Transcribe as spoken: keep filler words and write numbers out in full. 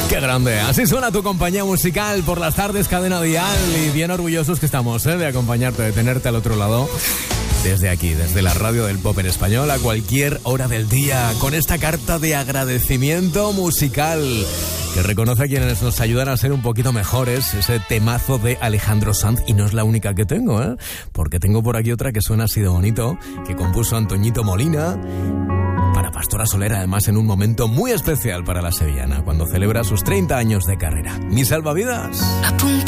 Qué grande. Así suena tu compañía musical por las tardes, Cadena Dial, y bien orgullosos que estamos, ¿eh? de acompañarte, de tenerte al otro lado. Desde aquí, desde la radio del pop en español, a cualquier hora del día, con esta carta de agradecimiento musical que reconoce a quienes nos ayudan a ser un poquito mejores. Ese temazo de Alejandro Sanz, y no es la única que tengo, ¿eh? Porque tengo por aquí otra que suena así de bonito, que compuso Antoñito Molina para Pastora Soler, además en un momento muy especial para la sevillana, cuando celebra sus treinta años de carrera. Mi salvavidas.